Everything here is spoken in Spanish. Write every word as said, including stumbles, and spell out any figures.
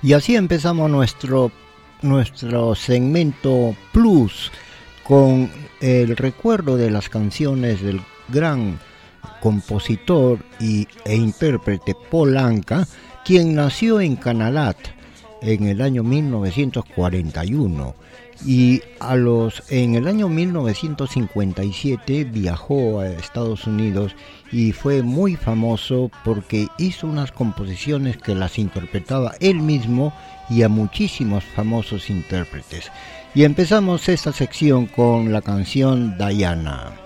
Y así empezamos nuestro, nuestro segmento Plus con el recuerdo de las canciones del gran compositor y, e intérprete Paul Anka, quien nació en Canadá en el año mil novecientos cuarenta y uno y a los, en el año mil novecientos cincuenta y siete viajó a Estados Unidos y fue muy famoso porque hizo unas composiciones que las interpretaba él mismo y a muchísimos famosos intérpretes. Y empezamos esta sección con la canción Diana.